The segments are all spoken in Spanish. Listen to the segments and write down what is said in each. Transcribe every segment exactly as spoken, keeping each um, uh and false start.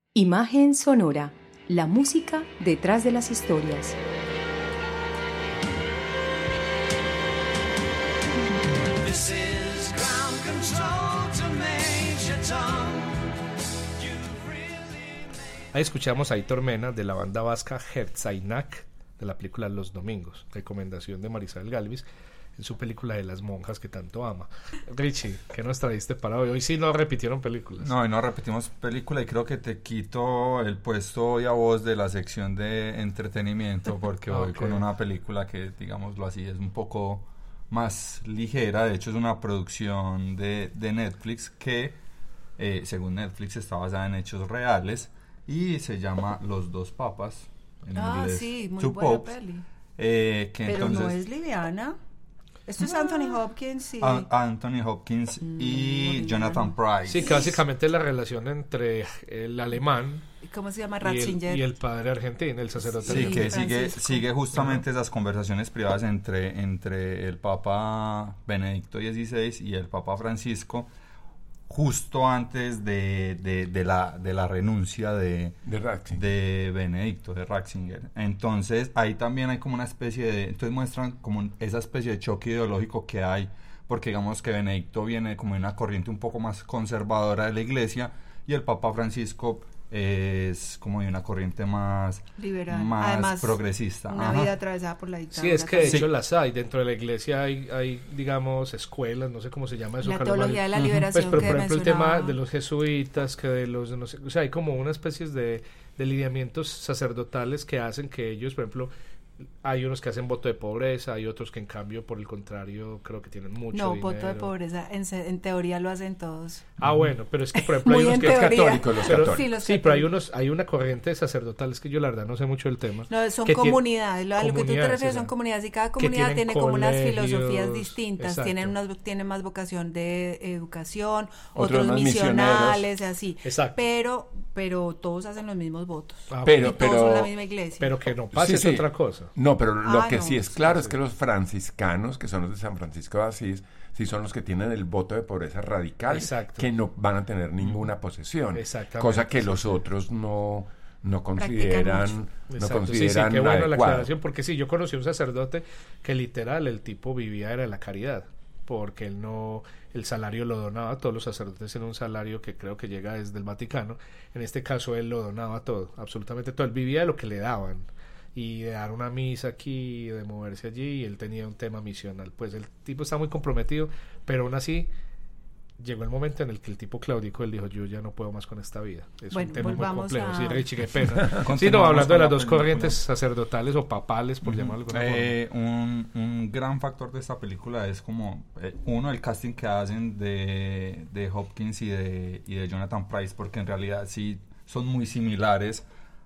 Imagen sonora, la música detrás de las historias. This is ground control to Major Tom. Ahí escuchamos a Aitor Mena de la banda vasca Hertzainak de la película Los Domingos, recomendación de Marisabel Galvis en su película de las monjas que tanto ama. Richie, ¿qué nos trajiste para hoy? Hoy sí no repitieron películas. No, hoy no repetimos película y creo que te quito el puesto hoy a vos de la sección de entretenimiento porque voy Okay. con una película que, digámoslo así, es un poco más ligera. De hecho es una producción de, de Netflix que, eh, según Netflix, está basada en hechos reales y se llama Los Dos Papas, en Ah, inglés sí, muy Two buena Popes, peli. eh, que Pero entonces no es liviana. Esto es Anthony Hopkins y... a- Anthony Hopkins Mm, y muy Jonathan bien. Pryce. Sí, que básicamente es la relación entre el alemán ¿Cómo se llama? y el, Ratzinger. y el padre argentino, el sacerdote Sí, argentino. que sigue, Francisco. sigue justamente esas conversaciones privadas entre, entre el Papa Benedicto dieciséis y el Papa Francisco, justo antes de, de, de, la, de la renuncia de, De Ratzinger. de Benedicto, de Ratzinger. Entonces, ahí también hay como una especie de... Entonces muestran como esa especie de choque ideológico que hay, porque digamos que Benedicto viene como de una corriente un poco más conservadora de la Iglesia y el Papa Francisco es como de una corriente más, Liberal. más Además, progresista. Una Ajá. vida atravesada por la dictadura. Sí, es que de Sí. hecho las hay. Dentro de la iglesia hay, hay, digamos, escuelas, no sé cómo se llama eso. La Carlos teología de Mario. la liberación Pues, pero que por ejemplo el mencionaba. tema de los jesuitas, que de los, no sé, o sea, hay como una especie de, de lineamientos sacerdotales que hacen que ellos, por ejemplo, hay unos que hacen voto de pobreza, hay otros que en cambio, por el contrario, creo que tienen mucho No, dinero. voto de pobreza, en, se- en teoría lo hacen todos. Ah, bueno, pero es que por ejemplo Muy hay unos en que Los teoría. católicos, los pero- católicos. Sí, los sí, pero hay católicos. unos, hay una corriente sacerdotal, es que yo la verdad no sé mucho del tema. No, son que tiene- comunidades, lo, a lo que tú te comunidades, refieres son exacto. comunidades y cada Que comunidad tienen tiene como unas colegios, filosofías distintas, exacto. tienen unas tienen más vocación de educación, Otros otros más misionales, así. Exacto. Pero pero todos hacen los mismos votos. Ah, Pero- y todos pero- son la misma iglesia. pero que no pase Sí, es sí. otra cosa. No, pero lo Ah, que no, sí es sí, claro sí. es que los franciscanos, que son los de San Francisco de Asís, sí son los que tienen el voto de pobreza radical, Exacto. que no van a tener ninguna posesión, Exactamente, cosa que sí, los sí. otros no, no Practican consideran, mucho. no Exacto, sí, sí, consideran qué bueno la adecuado. aclaración, porque sí, yo conocí un sacerdote que literal el tipo vivía era de la caridad, porque él no, el salario lo donaba, todos los sacerdotes en un salario que creo que llega desde el Vaticano, en este caso él lo donaba todo, absolutamente todo, él vivía de lo que le daban, y de dar una misa aquí, de moverse allí, y él tenía un tema misional, pues el tipo está muy comprometido, pero aún así llegó el momento en el que el tipo claudicó, él dijo, yo ya no puedo más con esta vida, es Bueno, un tema muy volvamos complejo, a- sí, Richie, qué pena. Sí, no, Continuamos hablando de con las la dos película. corrientes sacerdotales o papales, por llamarlo de alguna Eh, un, un gran factor de esta película es como, eh, uno, el casting que hacen de, de Hopkins y de, y de Jonathan Pryce, porque en realidad sí son muy similares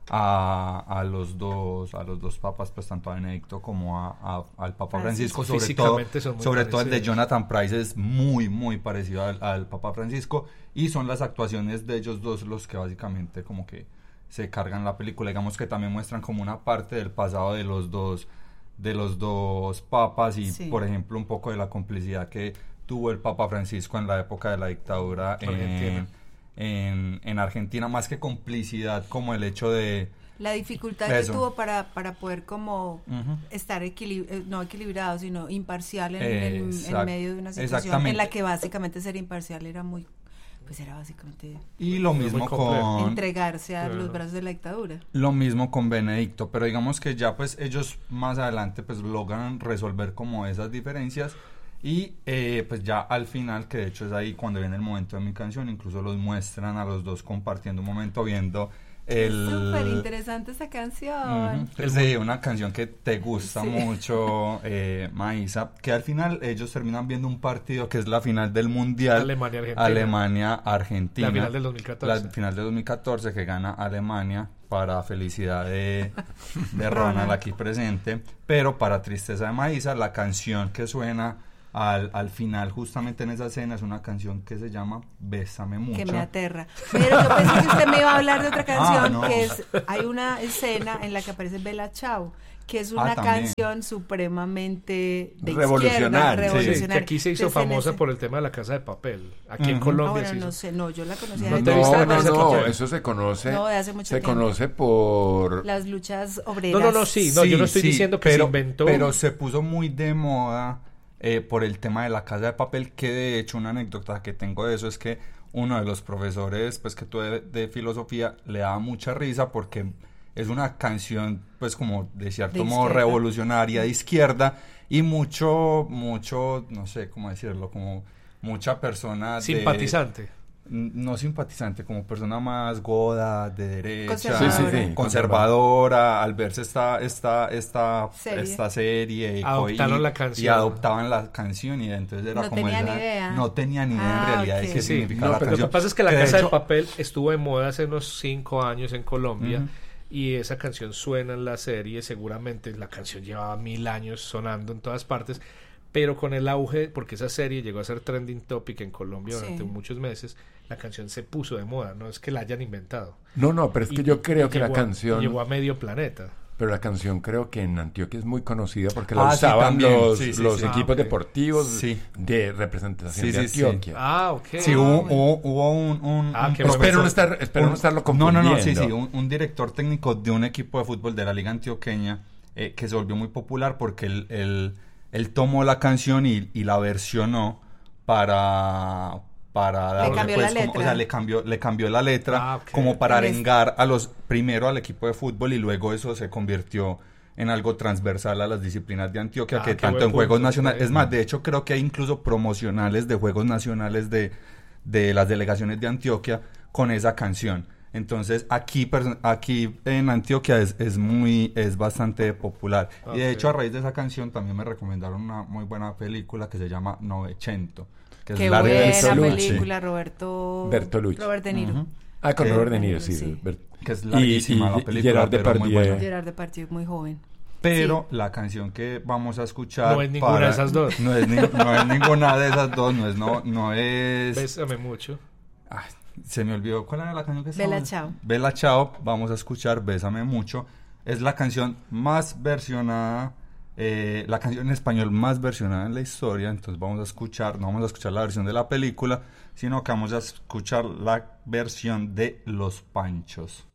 a, a los dos a los dos papas, pues tanto a Benedicto como a, a- al Papa Francisco. Francisco, sobre todo, Físicamente son muy sobre todo el de parecidos. Jonathan Pryce es muy muy parecido al, al Papa Francisco, y son las actuaciones de ellos dos los que básicamente como que se cargan la película. Digamos que también muestran como una parte del pasado de los dos de los dos papas y Sí. por ejemplo un poco de la complicidad que tuvo el Papa Francisco en la época de la dictadura en Argentina. en, en Argentina, más que complicidad, como el hecho de La dificultad Eso. que tuvo para, para poder como Ujú. estar equili- eh, no equilibrado, sino imparcial en, en- en Exact- medio de una situación exactamente. en la que básicamente ser imparcial era muy, pues era básicamente y lo Muy mismo complejo. con entregarse a claro. los brazos de la dictadura. lo mismo con Benedicto, pero digamos que ya pues ellos más adelante pues logran resolver como esas diferencias y eh, pues ya al final, que de hecho es ahí cuando viene el momento de mi canción, incluso los muestran a los dos compartiendo un momento viendo el Súper interesante esa canción. Ujú. Sí, una canción que te gusta Sí. mucho, eh, Maísa, que al final ellos terminan viendo un partido que es la final del Mundial Alemania-Argentina. Alemania-Argentina. La final del dos mil catorce. La final del dos mil catorce que gana Alemania para felicidad de, de Ronald Ronald. aquí presente, pero para tristeza de Maísa, la canción que suena al, al final, justamente en esa escena, es una canción que se llama Bésame Mucho. Que me aterra. Pero yo pensé que usted me iba a hablar de otra canción, Ah, no. que es, hay una escena en la que aparece Bella Ciao, que es una Ah, también. canción supremamente de Revolucionaria, izquierda, sí. Sí, revolucionaria. que aquí se hizo Entonces, en famosa ese- por el tema de la Casa de Papel. Aquí en Ujú. Ah, Colombia bueno, se hizo. no sé, no, yo la conocía No de te viste No, la no, Casa de no, Papel. eso se conoce. No, de hace mucho se tiempo. conoce por. las luchas obreras. No, no, no, sí, no, yo no estoy sí, diciendo que pero, se inventó. pero se puso muy de moda eh, por el tema de la Casa de Papel, que de hecho una anécdota que tengo de eso es que uno de los profesores pues que tuve de, de filosofía le daba mucha risa porque es una canción pues como de cierto De modo izquierda. revolucionaria de izquierda y mucho, mucho, no sé cómo decirlo, como mucha persona de- Simpatizante. no simpatizante, como persona más goda, de derecha, Conservadora. Sí, sí, sí. conservadora, al verse esta, esta, esta, Serie. esta serie y, Adoptaron y- la canción. y adoptaban la canción y entonces era No como tenía esa- ni idea. no tenía ni idea Ah, en realidad ok. de qué Sí, significaba no, la pero lo canción. que pasa es que la de Casa hecho- de Papel estuvo de moda hace unos cinco años en Colombia Ujú. y esa canción suena en la serie, seguramente la canción llevaba mil años sonando en todas partes, pero con el auge, porque esa serie llegó a ser trending topic en Colombia durante Sí. muchos meses, la canción se puso de moda, no es que la hayan inventado. No, no, pero es que Y- yo creo y que la llegó a- canción. llegó a medio planeta. Pero la canción creo que en Antioquia es muy conocida porque la Ah, sí, usaban también. los, Sí, sí, los sí. equipos Ah, ok. deportivos Sí. de representación Sí, de sí, sí. Antioquia. Ah, ok. Sí, hubo, hubo, hubo un, un, Ah, un qué profesor- Espero no estar- espero no estarlo No, no, no, sí, sí, confundiendo. un, un director técnico de un equipo de fútbol de la Liga Antioqueña eh, que se volvió muy popular porque él, él, él tomó la canción y, y la versionó para para Le darle, cambió pues, la como- letra. o sea, le cambió le cambió la letra Ah, ok. como para En es- arengar a los primero al equipo de fútbol y luego eso se convirtió en algo transversal a las disciplinas de Antioquia, Ah, que qué tanto buen en Juegos punto, Nacionales, sí. es más, de hecho creo que hay incluso promocionales de Juegos Nacionales de, de las delegaciones de Antioquia con esa canción. Entonces aquí perso- aquí en Antioquia es, es muy es bastante popular. Y de Ok. hecho a raíz de esa canción también me recomendaron una muy buena película que se llama Novecento, que Qué es larga de buena Bertolucci. película, Roberto... Bertolucci. Robert De Niro. Ujú. Ah, con que- Robert De Niro, sí. Sí. Bert- Que es y- larguísima y- la y película, Gerard pero muy Depardieu. buena. Gerard Depardieu, muy joven. Pero la canción que vamos a escuchar No es ninguna de esas dos. No es, ni- no es ninguna de esas dos, no es no no es Bésame mucho. Ay, se me olvidó cuál era la canción que Bella estaba- Ciao. Bella Ciao, vamos a escuchar Bésame Mucho. Es la canción más versionada, eh, la canción en español más versionada en la historia. Entonces vamos a escuchar, no vamos a escuchar la versión de la película, sino que vamos a escuchar la versión de Los Panchos.